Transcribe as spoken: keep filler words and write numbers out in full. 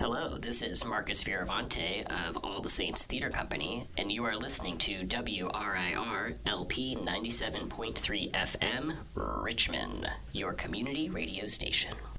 Hello, this is Marcus Fioravante of All the Saints Theater Company, and you are listening to W R I R L P ninety-seven point three F M, Richmond, your community radio station.